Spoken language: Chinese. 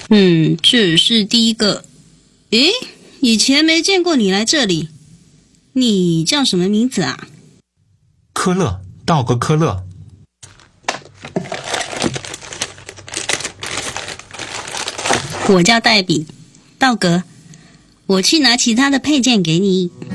这是第一个。诶，以前没见过你来这里。你叫什么名字啊？ 科勒，道格科勒。 我叫黛比，道格。我去拿其他的配件给你。